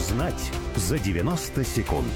Узнать за 90 секунд.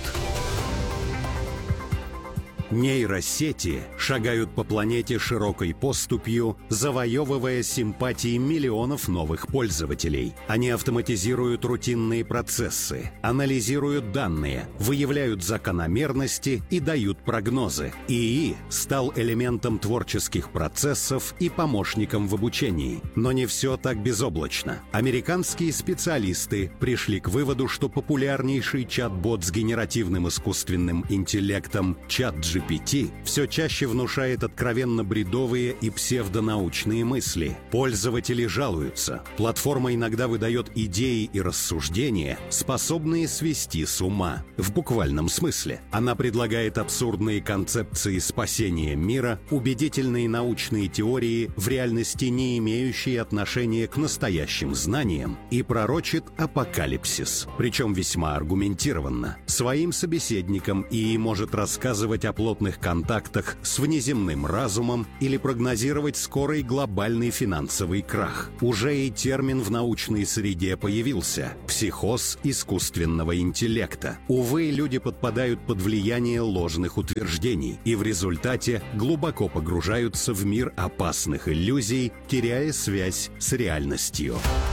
Нейросети шагают по планете широкой поступью, завоевывая симпатии миллионов новых пользователей. Они автоматизируют рутинные процессы, анализируют данные, выявляют закономерности и дают прогнозы. ИИ стал элементом творческих процессов и помощником в обучении. Но не все так безоблачно. Американские специалисты пришли к выводу, что популярнейший чат-бот с генеративным искусственным интеллектом ChatGPT все чаще внушает откровенно бредовые и псевдонаучные мысли. Пользователи жалуются. Платформа иногда выдает идеи и рассуждения, способные свести с ума. В буквальном смысле. Она предлагает абсурдные концепции спасения мира, убедительные научные теории, в реальности не имеющие отношения к настоящим знаниям, и пророчит апокалипсис. Причем весьма аргументированно. Своим собеседникам ИИ может рассказывать о плотных контактах с внеземным разумом или прогнозировать скорый глобальный финансовый крах. Уже и термин в научной среде появился – психоз искусственного интеллекта. Увы, люди подпадают под влияние ложных утверждений и в результате глубоко погружаются в мир опасных иллюзий, теряя связь с реальностью.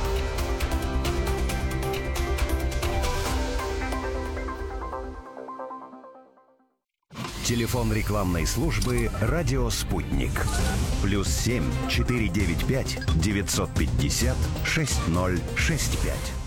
Телефон рекламной службы «Радио Спутник». +7 495 950 6065.